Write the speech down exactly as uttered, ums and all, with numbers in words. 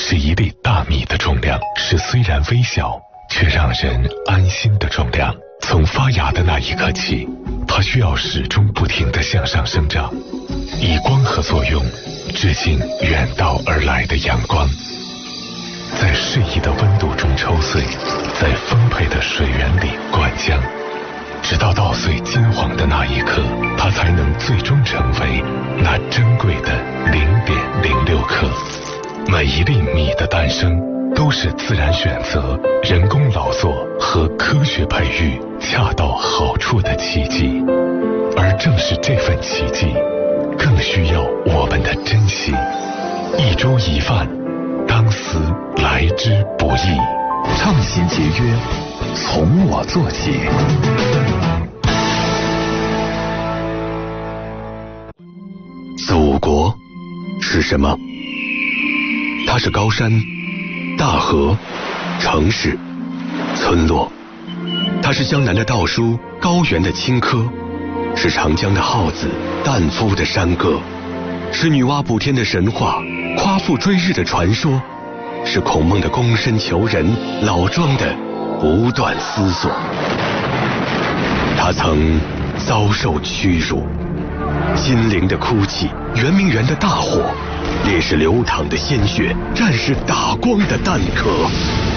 是一粒大米的重量，是虽然微小却让人安心的重量。从发芽的那一刻起，它需要始终不停地向上生长，以光合作用致敬远道而来的阳光，在适宜的温度中抽穗，在丰沛的水源里灌浆，直到稻穗金黄的那一刻，它才能最终成为那珍贵的零点零六克。每一粒米的诞生都是自然选择、人工劳作和科学培育恰到好处的奇迹，而正是这份奇迹更需要我们的珍惜。一粥一饭，当思来之不易。 倡新节约，从我做起。祖国是什么？它是高山、大河、城市、村落。它是江南的稻菽，高原的青稞，是长江的号子，旦夫的山歌，是女娲补天的神话，夸父追日的传说，是孔孟的躬身求人，老庄的不断思索。他曾遭受屈辱，金陵的哭泣，圆明园的大火，烈士流淌的鲜血，战士打光的弹壳。